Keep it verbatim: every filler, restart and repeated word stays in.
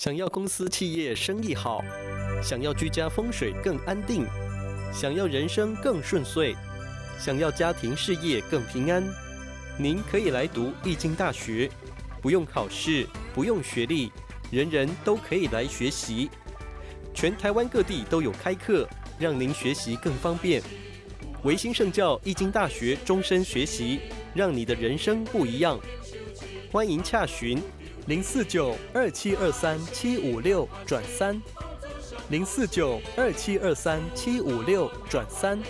想要公司企业生意好，想要居家风水更安定，想要人生更顺遂，想要家庭事业更平安，您可以来读易经大学，不用考试，不用学历，人人都可以来学习。全台湾各地都有开课，让您学习更方便。维新圣教易经大学终身学习，让你的人生不一样。欢迎洽询零四九二七二三七五六转三，零四九二七二三七五六转三。